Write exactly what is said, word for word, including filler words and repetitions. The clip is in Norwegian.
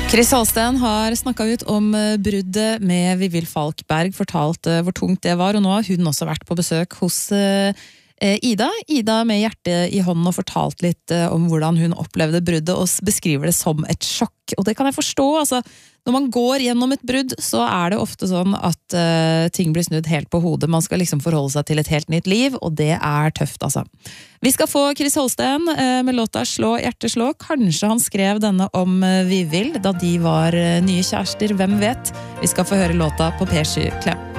Chris Holsten har snakket ut om bruddet med Vivild Falkberg, fortalt hvor tungt det var, og nå har hun også vært på besøk hos Ida. Ida med hjertet i hånden og fortalt litt om hvordan hun opplevde bruddet og beskriver det som et sjokk. Og det kan jeg forstå, altså når man går gjennom et brudd, så er det ofte sånn at uh, ting blir snudd helt på hodet. Man skal liksom forholde seg til et helt nytt liv, og det er tøft, altså. Vi skal få Chris Holsten uh, med låta Slå, hjerte slå. Kanskje han skrev denne om uh, Vivild, da de var uh, nye kjærester, hvem vet? Vi skal få høre låta på P sju Klem.